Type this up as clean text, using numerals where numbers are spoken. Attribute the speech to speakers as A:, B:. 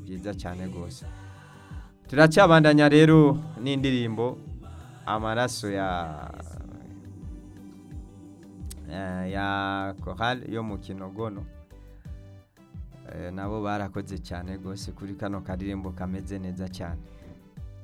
A: byiza cyane rwose. Turacyabandanya rero n'indirimbo amaraso ya Chorale yo mu Kinogono. Nabo barakoze cyane rwose kuri kano karirimbo kameze neza cyane.